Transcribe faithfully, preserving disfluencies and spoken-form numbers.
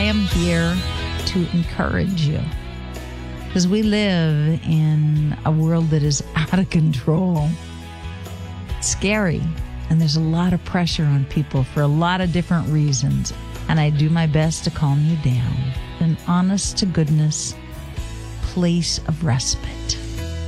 am here to encourage you. Because we live in a world that is out of control. It's scary. And there's a lot of pressure on people for a lot of different reasons. And I do my best to calm you down. An honest to goodness place of respite.